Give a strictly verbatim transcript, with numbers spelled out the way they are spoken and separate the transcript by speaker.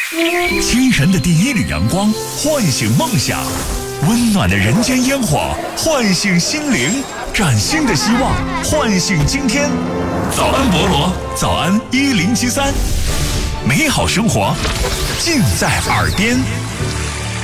Speaker 1: 清晨的第一缕阳光唤醒梦想，温暖的人间烟火唤醒心灵，崭新的希望唤醒今天。早安博罗，早安一零七三，美好生活尽在耳边。